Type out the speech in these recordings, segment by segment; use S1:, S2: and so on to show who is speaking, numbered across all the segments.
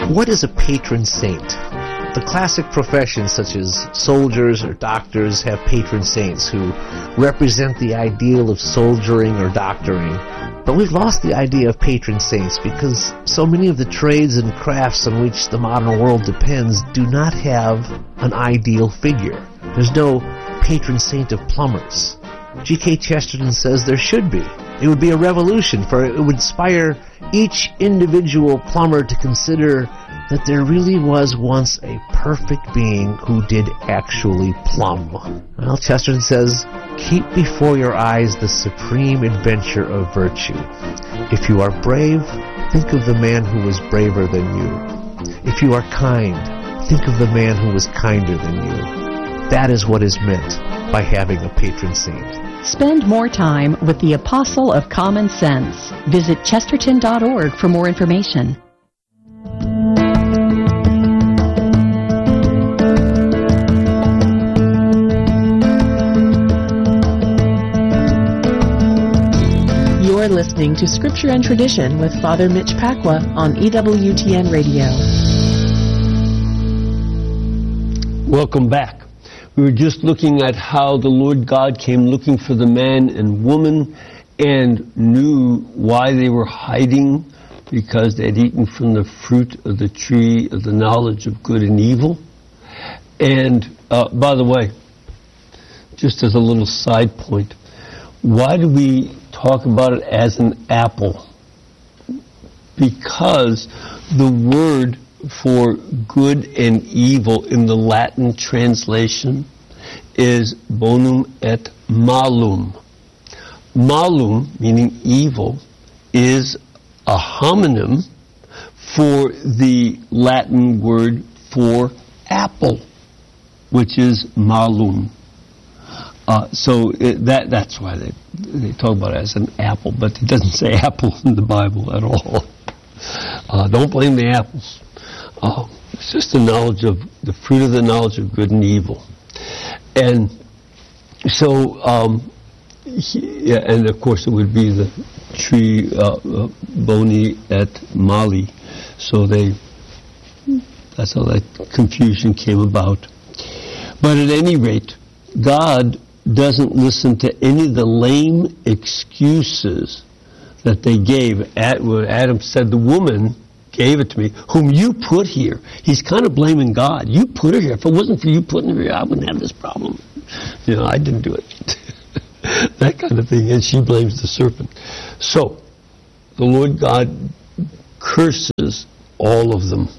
S1: What is a patron saint? The classic professions such as soldiers or doctors have patron saints who represent the ideal of soldiering or doctoring. But we've lost the idea of patron saints because so many of the trades and crafts on which the modern world depends do not have an ideal figure. There's no patron saint of plumbers. G.K. Chesterton says there should be. It would be a revolution, for it would inspire each individual plumber to consider that there really was once a perfect being who did actually plumb. Well, Chesterton says, keep before your eyes the supreme adventure of virtue. If you are brave, think of the man who was braver than you. If you are kind, think of the man who was kinder than you. That is what is meant by having a patron saint.
S2: Spend more time with the Apostle of Common Sense. Visit chesterton.org for more information. You're listening to Scripture and Tradition with Father Mitch Pacwa on EWTN Radio.
S3: Welcome back. We were just looking at how the Lord God came looking for the man and woman and knew why they were hiding, because they had eaten from the fruit of the tree of the knowledge of good and evil. And by the way, just as a little side point, why do we talk about it as an apple? Because the word for good and evil in the Latin translation is bonum et malum. Malum, meaning evil, is a homonym for the Latin word for apple, which is malum. That's why they talk about it as an apple, but it doesn't say apple in the Bible at all. Don't blame the apples. It's just the knowledge of the fruit of the knowledge of good and evil. And so, and of course it would be the tree boni et mali. So that's how that confusion came about. But at any rate, God doesn't listen to any of the lame excuses that they gave. Adam said, the woman gave it to me, whom you put here. He's kind of blaming God. You put her here. If it wasn't for you putting her here, I wouldn't have this problem. I didn't do it. That kind of thing. And she blames the serpent. So, the Lord God curses all of them.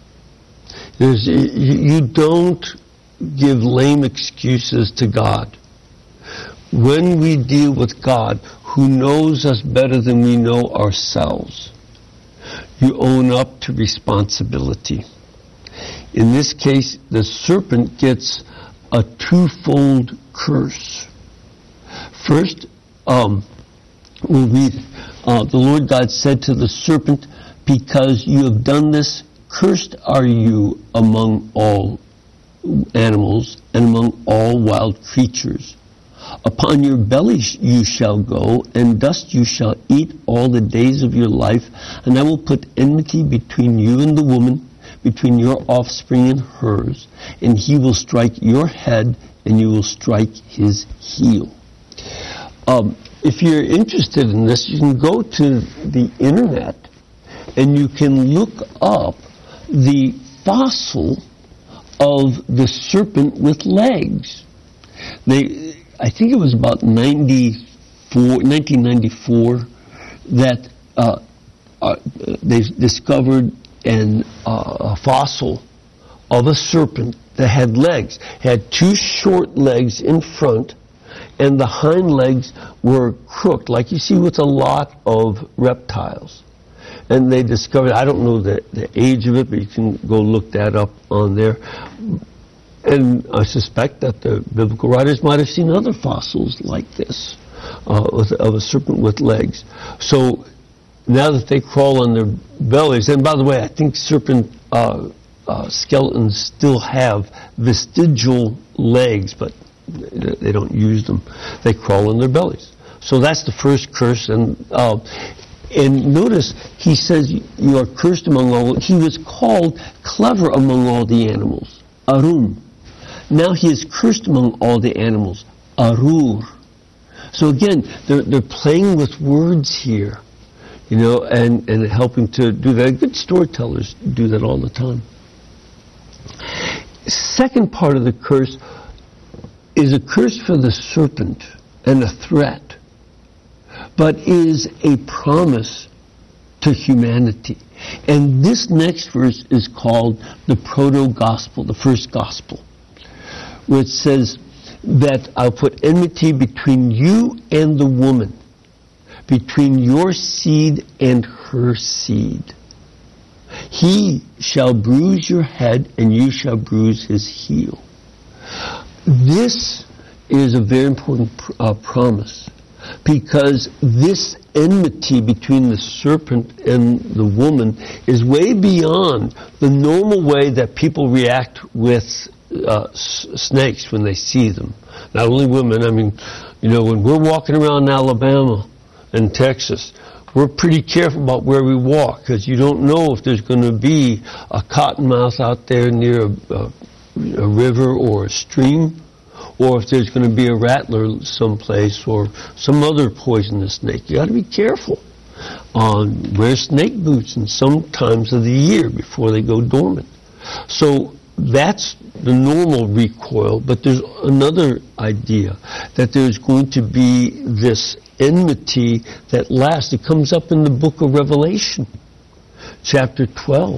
S3: You don't give lame excuses to God. When we deal with God, who knows us better than we know ourselves, you own up to responsibility. In this case, the serpent gets a twofold curse. First, we'll read it. The Lord God said to the serpent, because you have done this, cursed are you among all animals and among all wild creatures. Upon your belly you shall go, and dust you shall eat all the days of your life, and I will put enmity between you and the woman, between your offspring and hers, and he will strike your head, and you will strike his heel. If you're interested in this, you can go to the internet, and you can look up the fossil of the serpent with legs. I think it was about 1994 that they discovered a fossil of a serpent that had legs. It had two short legs in front, and the hind legs were crooked, like you see with a lot of reptiles. And they discovered, I don't know the age of it, but you can go look that up on there. And I suspect that the biblical writers might have seen other fossils like this, of a serpent with legs. So now that they crawl on their bellies, and by the way, I think serpent skeletons still have vestigial legs, but they don't use them. They crawl on their bellies. So that's the first curse. And And notice, he says, you are cursed among all. He was called clever among all the animals, Arum. Now he is cursed among all the animals, Arur. So again, they're playing with words here, and helping to do that. Good storytellers do that all the time. Second part of the curse is a curse for the serpent and a threat, but is a promise to humanity. And this next verse is called the proto-gospel, the first gospel, which says that I'll put enmity between you and the woman, between your seed and her seed. He shall bruise your head, and you shall bruise his heel. This is a very important promise, because this enmity between the serpent and the woman is way beyond the normal way that people react with snakes when they see them. Not only women, when we're walking around Alabama and Texas, we're pretty careful about where we walk, because you don't know if there's going to be a cottonmouth out there near a river or a stream, or if there's going to be a rattler someplace or some other poisonous snake. You got to be careful. Wear snake boots in some times of the year before they go dormant. So that's the normal recoil, but there's another idea, that there's going to be this enmity that lasts. It comes up in the book of Revelation, chapter 12,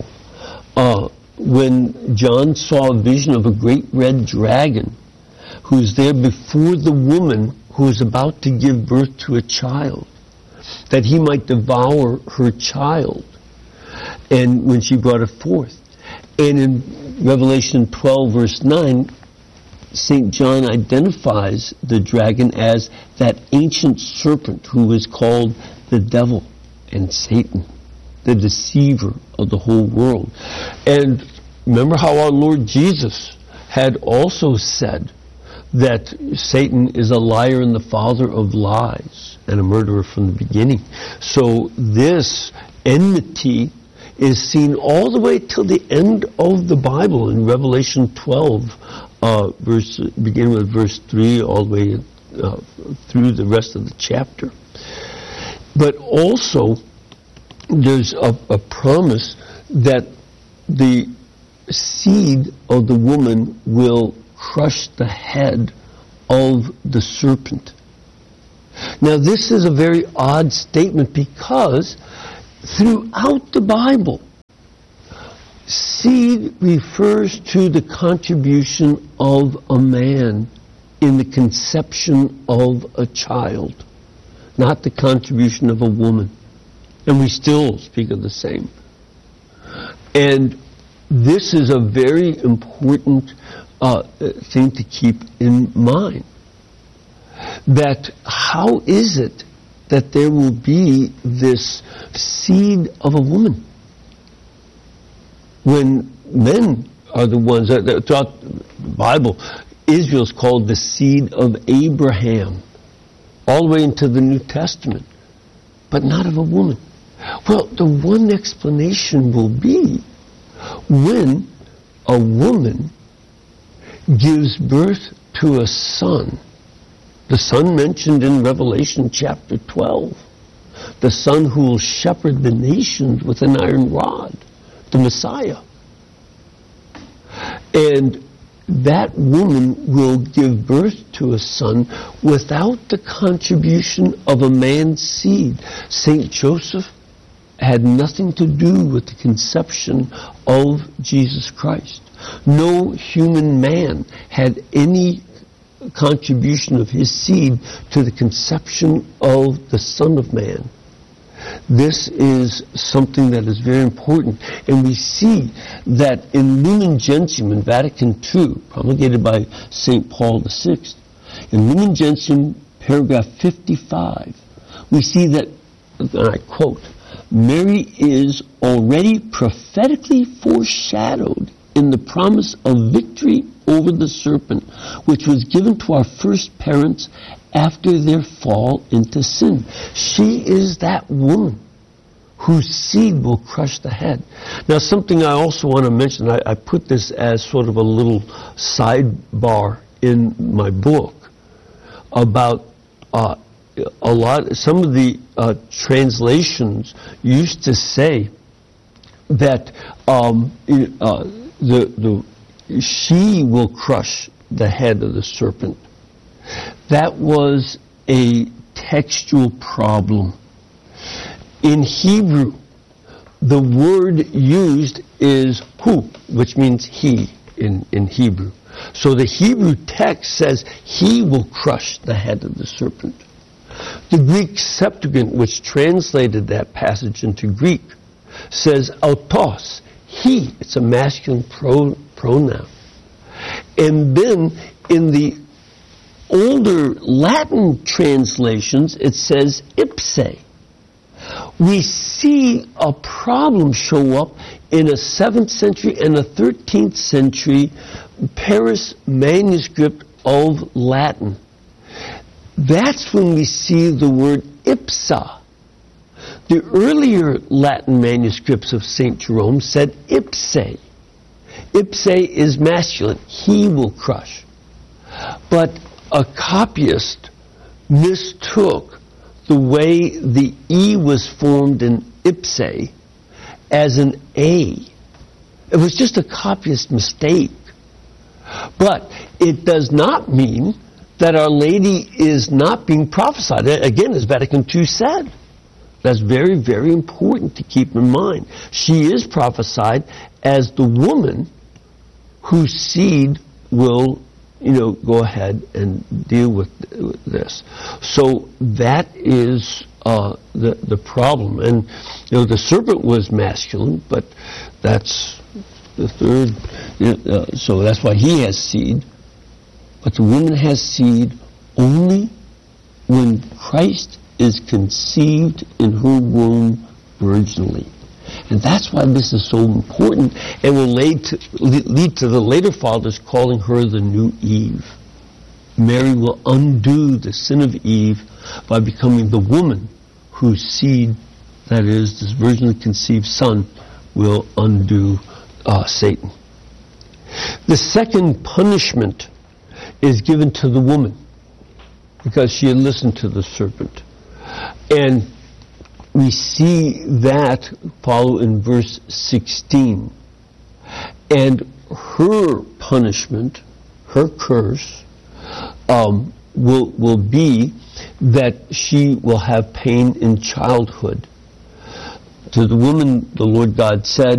S3: when John saw a vision of a great red dragon who's there before the woman who is about to give birth to a child, that he might devour her child, and when she brought it forth. And in Revelation 12, verse 9, St. John identifies the dragon as that ancient serpent who is called the devil and Satan, the deceiver of the whole world. And remember how our Lord Jesus had also said that Satan is a liar and the father of lies and a murderer from the beginning. So this enmity is seen all the way till the end of the Bible in Revelation 12, beginning with verse 3 all the way through the rest of the chapter. But also, there's a promise that the seed of the woman will crush the head of the serpent. Now, this is a very odd statement, because throughout the Bible, seed refers to the contribution of a man in the conception of a child, not the contribution of a woman. And we still speak of the same. And this is a very important thing to keep in mind. That how is it that there will be this seed of a woman when men are the ones that throughout the Bible, Israel's called the seed of Abraham all the way into the New Testament, but not of a woman? Well, the one explanation will be when a woman gives birth to a son, the son mentioned in Revelation chapter 12, the son who will shepherd the nations with an iron rod, the Messiah. And that woman will give birth to a son without the contribution of a man's seed. St. Joseph had nothing to do with the conception of Jesus Christ. No human man had any contribution of his seed to the conception of the Son of Man. This is something that is very important. And we see that in Lumen Gentium in Vatican II, promulgated by St. Paul VI, in Lumen Gentium, paragraph 55, we see that, and I quote, Mary is already prophetically foreshadowed in the promise of victory over the serpent, which was given to our first parents after their fall into sin. She is that woman whose seed will crush the head. Now, something I also want to mention, I put this as sort of a little sidebar in my book about some of the translations used to say that she will crush the head of the serpent. That was a textual problem. In Hebrew, the word used is hu, which means he in Hebrew. So the Hebrew text says he will crush the head of the serpent. The Greek Septuagint, which translated that passage into Greek, says autos, he. It's a masculine pronoun. And then in the older Latin translations, it says ipse. We see a problem show up in a 7th century and a 13th century Paris manuscript of Latin. That's when we see the word ipsa. The earlier Latin manuscripts of St. Jerome said ipse. Ipse is masculine. He will crush. But a copyist mistook the way the E was formed in ipse as an A. It was just a copyist mistake. But it does not mean that Our Lady is not being prophesied. Again, as Vatican II said, that's very, very important to keep in mind. She is prophesied as the woman whose seed will, go ahead and deal with this. So that is the problem. And, the serpent was masculine, but that's the third. So that's why he has seed. But the woman has seed only when Christ is conceived in her womb virginally. And that's why this is so important, and will lead to the later fathers calling her the new Eve. Mary will undo the sin of Eve by becoming the woman whose seed, that is, this virginally conceived son, will undo Satan. The second punishment is given to the woman because she had listened to the serpent. And we see that follow in verse 16. And her punishment, her curse, will be that she will have pain in childhood. To the woman, the Lord God said,